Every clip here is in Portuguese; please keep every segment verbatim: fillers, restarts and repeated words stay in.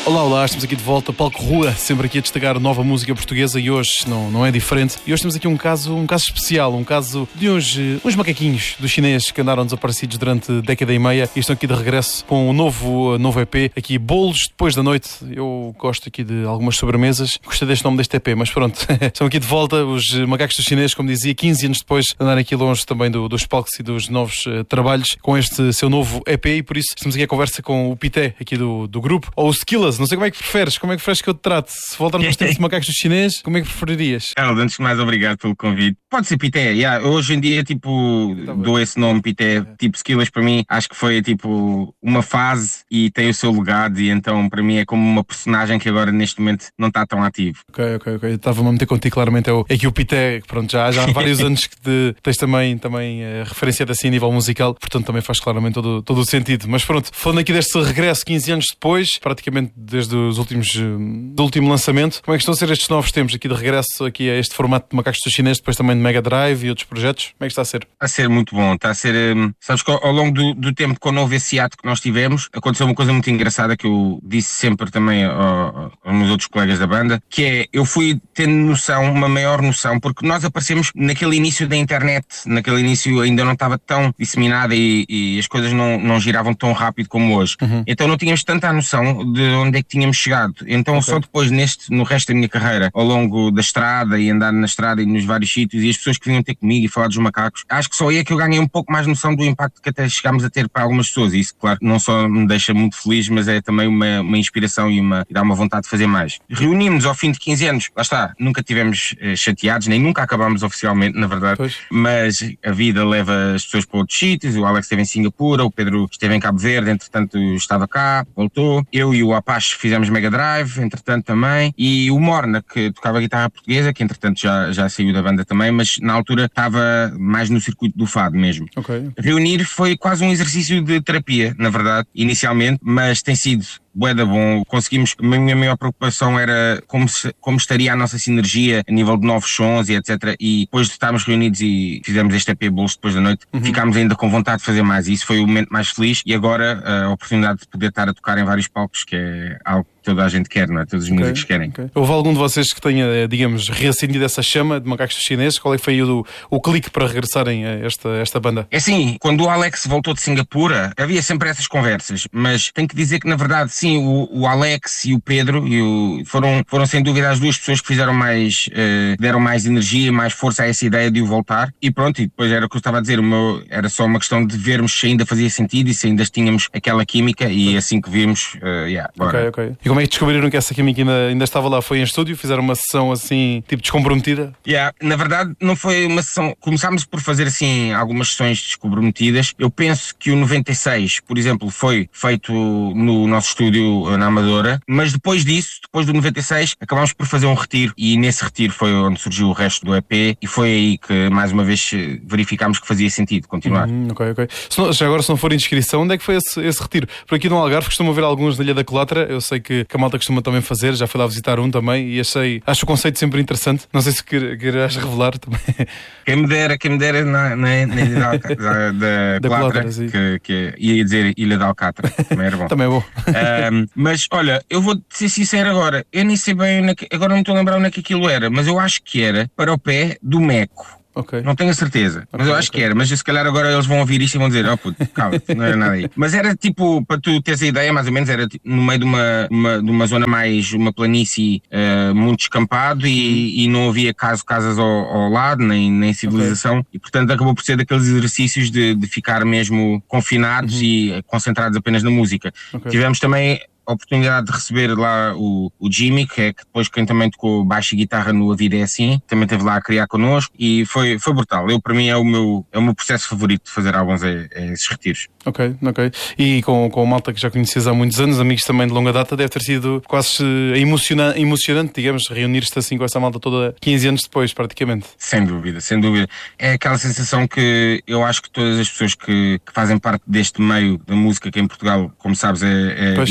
Olá, olá, estamos aqui de volta, Palco Rua, sempre aqui a destacar nova música portuguesa e hoje não, não é diferente. E hoje temos aqui um caso, um caso especial, um caso de uns, uns macaquinhos dos chineses que andaram desaparecidos durante década e meia e estão aqui de regresso com um novo, novo E P, aqui Bolos Depois da Noite. Eu gosto aqui de algumas sobremesas, gostei deste nome deste E P, mas pronto, estão aqui de volta os macacos dos chineses, como dizia, quinze anos depois de andarem aqui longe também do, dos palcos e dos novos uh, trabalhos com este seu novo E P, e por isso estamos aqui a conversa com o Pité aqui do, do grupo, ou o Skillaz. Não sei como é que preferes, como é que preferes que eu te trate? Se voltarmos aos tempos de macacos dos chineses, como é que preferirias? Carlos, antes de mais, obrigado pelo convite. Pode ser Pité, yeah. Hoje em dia, tipo, tá dou esse nome, Pité. É. Tipo, Skillaz para mim, acho que foi, tipo, uma fase e tem o seu legado, e então, para mim, é como uma personagem que agora, neste momento, não está tão ativo. Ok, ok, ok. Estava-me a meter contigo, claramente, é, o, é que o Pité, pronto, já, já há vários anos que te, tens também, também é, referenciado assim a nível musical, portanto, também faz claramente todo, todo o sentido. Mas pronto, falando aqui deste regresso quinze anos depois, praticamente desde os últimos do último lançamento, como é que estão a ser estes novos tempos aqui de regresso aqui a este formato de macacos dos chineses, depois também de Mega Drive e outros projetos? Como é que está a ser? Está a ser muito bom, está a ser, um, sabes que ao longo do, do tempo, quando houve esse ato que nós tivemos, aconteceu uma coisa muito engraçada que eu disse sempre também ao, aos meus outros colegas da banda, que é, eu fui tendo noção, uma maior noção, porque nós aparecemos naquele início da internet, naquele início ainda não estava tão disseminada e, e as coisas não, não giravam tão rápido como hoje, uhum. Então não tínhamos tanta noção de onde é que tínhamos chegado. Então, okay. Só depois, neste, no resto da minha carreira, ao longo da estrada e andar na estrada e nos vários sítios, e as pessoas que vinham ter comigo e falar dos macacos, acho que só aí é que eu ganhei um pouco mais noção do impacto que até chegámos a ter para algumas pessoas. E isso, claro, não só me deixa muito feliz, mas é também uma, uma inspiração e, uma, e dá uma vontade de fazer mais. Reunimos ao fim de quinze anos, lá está, nunca tivemos eh, chateados, nem nunca acabámos oficialmente, na verdade, pois. Mas a vida leva as pessoas para outros sítios. O Alex esteve em Singapura, o Pedro esteve em Cabo Verde, entretanto estava cá, voltou. Eu e o Apache fizemos Mega Drive, entretanto também, e o Morna, que tocava guitarra portuguesa, que entretanto já, já saiu da banda também, mas na altura estava mais no circuito do fado mesmo. Okay. Reunir foi quase um exercício de terapia, na verdade, inicialmente, mas tem sido bué da bom. Conseguimos, a minha maior preocupação era como, se, como estaria a nossa sinergia a nível de novos sons e etcétera. E depois de estarmos reunidos e fizemos este E P Bolos Depois da Noite, uhum. Ficámos ainda com vontade de fazer mais, e isso foi o momento mais feliz. E agora a oportunidade de poder estar a tocar em vários palcos, que é algo que toda a gente quer, não é? Todos os okay, músicos querem. Okay. Houve algum de vocês que tenha, digamos, reacendido essa chama de macacos dos chineses? Qual é que foi o, o clique para regressarem a esta, esta banda? É assim, quando o Alex voltou de Singapura, havia sempre essas conversas, mas tenho que dizer que, na verdade, sim, o, o Alex e o Pedro e o, foram, foram sem dúvida as duas pessoas que fizeram mais, uh, deram mais energia e mais força a essa ideia de o voltar. E pronto, e depois era o que eu estava a dizer, o meu, era só uma questão de vermos se ainda fazia sentido e se ainda tínhamos aquela química, e assim que vimos, uh, yeah, bora. Ok, ok. E como é que descobriram que essa química ainda, ainda estava lá? Foi em estúdio? Fizeram uma sessão assim, tipo descomprometida? Yeah, na verdade não foi uma sessão, começámos por fazer assim algumas sessões descomprometidas. Eu penso que o noventa e seis, por exemplo, foi feito no nosso estúdio na Amadora, mas depois disso, depois do noventa e seis, acabámos por fazer um retiro, e nesse retiro foi onde surgiu o resto do E P, e foi aí que mais uma vez verificámos que fazia sentido continuar. Hum, ok, ok. Se não, já agora, se não for indiscrição, onde é que foi esse, esse retiro? Por aqui no Algarve costumo ver alguns da Ilha da Colatra, eu sei que, que a malta costuma também fazer, já fui lá visitar um também e achei, acho o conceito sempre interessante. Não sei se queres revelar também. Quem me dera, quem me dera na, na, na Ilha da, Alca, da, da, da Colatra, Colatra que, que ia dizer Ilha da Alcatra, também era bom. Também é bom. Um, mas olha, eu vou ser sincero agora, eu nem sei bem, onde, agora não me estou a lembrar onde é que aquilo era, mas eu acho que era para o pé do Meco. Okay. Não tenho a certeza, mas okay, eu acho okay. que era. Mas se calhar agora eles vão ouvir isto e vão dizer: oh puto, calma, não era nada aí. Mas era tipo, para tu teres a ideia, mais ou menos, era tipo, no meio de uma, uma, de uma zona mais, uma planície uh, muito descampado, e, e não havia caso, casas ao, ao lado, nem, nem civilização, okay. E portanto acabou por ser daqueles exercícios de, de ficar mesmo confinados, uhum. E concentrados apenas na música. Okay. Tivemos também a oportunidade de receber lá o, o Jimmy, que é que depois quem também tocou baixo e guitarra no A Vida é Assim, também esteve lá a criar connosco, e foi, foi brutal. Eu, para mim, é o meu, é o meu processo favorito de fazer álbuns, é, é esses retiros. Ok, ok. E com, com a malta que já conheces há muitos anos, amigos também de longa data, deve ter sido quase emocionante, emocionante digamos, reunir-te assim com essa malta toda quinze anos depois, praticamente. Sem dúvida, sem dúvida. É aquela sensação que eu acho que todas as pessoas que, que fazem parte deste meio da música, que em Portugal, como sabes, é, é difícil,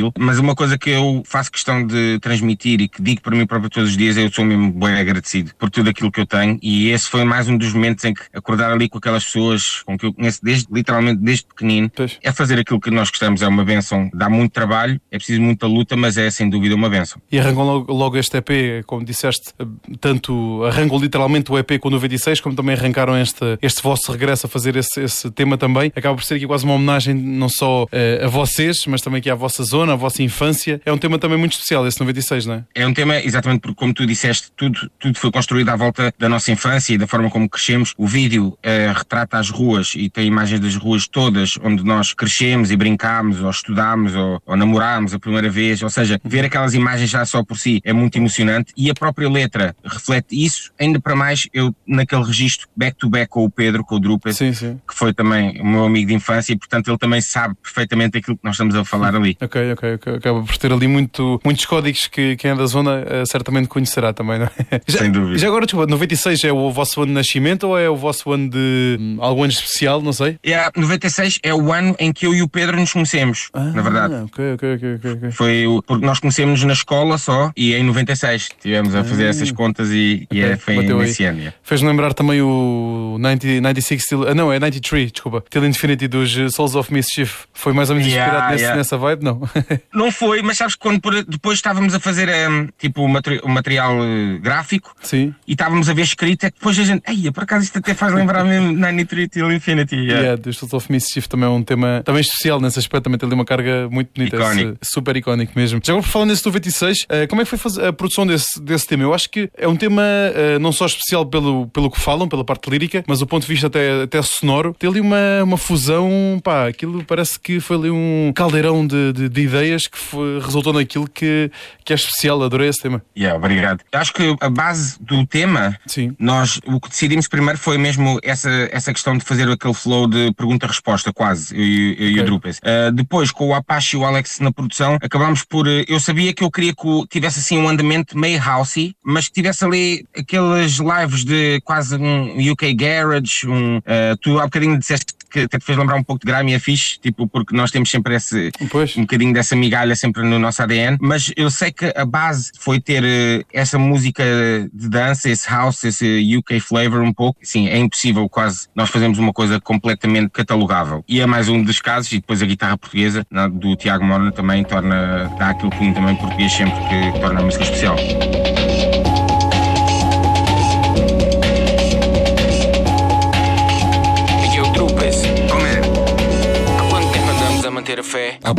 difícil, mas uma coisa que eu faço questão de transmitir e que digo para mim próprio todos os dias, eu sou mesmo bem agradecido por tudo aquilo que eu tenho, e esse foi mais um dos momentos em que acordar ali com aquelas pessoas com que eu conheço desde, literalmente desde pequenino, Pois. é fazer aquilo que nós gostamos, é uma bênção, dá muito trabalho, é preciso muita luta, mas é sem dúvida uma bênção. E arrancam logo, logo este E P, como disseste, tanto arrancam literalmente o E P com o noventa e seis, como também arrancaram este, este vosso regresso a fazer esse, esse tema também. Acaba por ser aqui quase uma homenagem não só uh, a vocês, mas também aqui à vossa zona, à vossa infância. É um tema também muito especial, esse noventa e seis, não é? É um tema, exatamente porque, como tu disseste, tudo, tudo foi construído à volta da nossa infância e da forma como crescemos. O vídeo uh, retrata as ruas e tem imagens das ruas todas onde nós crescemos e brincámos, ou estudámos, ou, ou namorámos a primeira vez. Ou seja, ver aquelas imagens já só por si é muito emocionante, e a própria letra reflete isso. Ainda para mais, eu naquele registro back-to-back com o Pedro, com o Drupes, Sim, sim. que foi também o meu amigo de infância, e portanto ele também sabe perfeitamente aquilo que nós estamos a falar ali. Ok, ok, ok. Acaba por ter ali muito, muitos códigos que quem é da zona uh, certamente conhecerá também, não é? Já, Sem dúvida. Já agora, desculpa, noventa e seis é o vosso ano de nascimento ou é o vosso ano de hum, algum ano especial, não sei? Yeah, noventa e seis é o ano em que eu e o Pedro nos conhecemos, Ah, na verdade. ok, ok, ok, ok, ok. Foi o, porque nós conhecemos na escola só, e em noventa e seis tivemos a fazer Ah, essas contas e, ok, e é, foi bateu aí. nesse ano. Yeah. Fez-me lembrar também o noventa, noventa e seis, till, ah, não, é noventa e três, desculpa, Till Infinity dos uh, Souls of Mischief. Foi mais ou menos Yeah, inspirado nesse, yeah. nessa vibe, não? Não foi, mas sabes que quando por- depois estávamos a fazer um, tipo o materi- o material uh, gráfico, Sim. e estávamos a ver escrita, que depois a gente, ei, por acaso isto até faz lembrar mesmo noventa e três Till Infinity. Yeah. Yeah, dos Souls of Mischief também é um tema também especial nesse aspecto, também tem ali uma carga muito bonita, Icónico. esse, super icónico mesmo. Já agora, por falar nesse noventa e seis, uh, como é que foi fazer a produção desse, desse tema? Eu acho que é um tema uh, não só especial pelo, pelo que falam, pela parte lírica, mas do ponto de vista até, até sonoro, tem ali uma, uma fusão, pá, aquilo parece que foi ali um caldeirão de, de, de ideias que foi, resultou naquilo que, que é especial. Adorei esse tema. Yeah, obrigado. Acho que a base do tema, Sim. nós o que decidimos primeiro foi mesmo essa, essa questão de fazer aquele flow de pergunta-resposta, quase, eu, eu Okay. e o Drupes. Uh, depois, com o Apache e o Alex na produção, acabámos por. Uh, eu sabia que eu queria que o, tivesse assim um andamento meio housey, mas que tivesse ali aqueles lives de quase um U K Garage. Um, uh, tu há bocadinho disseste que até te fez lembrar um pouco de grime, e é fixe, tipo, porque nós temos sempre esse, Pois. um bocadinho dessa migalha sempre no nosso A D N, mas eu sei que a base foi ter uh, essa música de dança, esse house, esse U K flavor um pouco. Sim, é impossível quase nós fazemos uma coisa completamente catalogável. E é mais um dos casos, e depois a guitarra portuguesa na, do Tiago Morna também torna, dá aquilo cunho também português sempre que torna a música especial. E eu Drupes, Como é? há quanto tempo andamos a manter a fé?